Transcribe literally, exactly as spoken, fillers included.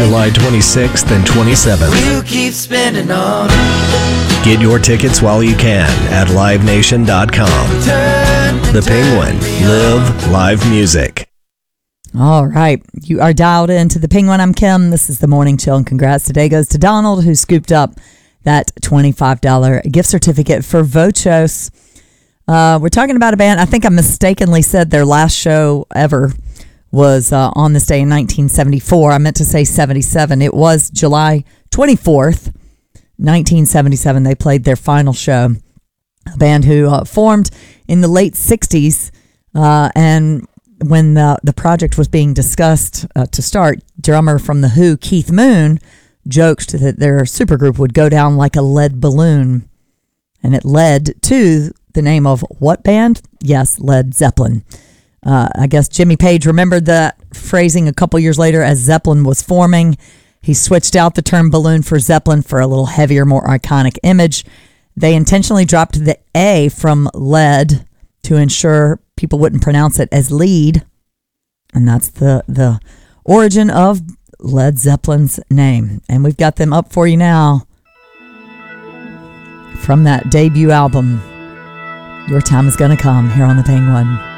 July twenty-sixth and twenty-seventh. We'll keep spending on. Get your tickets while you can at live nation dot com. The Penguin. Live live music. All right. You are dialed into The Penguin. I'm Kim. This is the Morning Chill, and congrats today goes to Donald, who scooped up that twenty-five dollars gift certificate for Vochos. Uh, we're talking about a band. I think I mistakenly said their last show ever was uh, on this day in nineteen seventy-four. I meant to say seventy-seven. It was July twenty-fourth, nineteen seventy-seven. They played their final show. A band who uh, formed in the late sixties, uh, and when the, the project was being discussed uh, to start, drummer from The Who, Keith Moon, joked that their supergroup would go down like a lead balloon. And it led to the name of what band? Yes, Led Zeppelin. Uh, I guess Jimmy Page remembered that phrasing a couple years later as Zeppelin was forming. He switched out the term balloon for Zeppelin for a little heavier, more iconic image. They intentionally dropped the A from lead to ensure people wouldn't pronounce it as lead. And that's the, the origin of Led Zeppelin's name. And we've got them up for you now from that debut album, Your Time Is Gonna Come, here on The Penguin.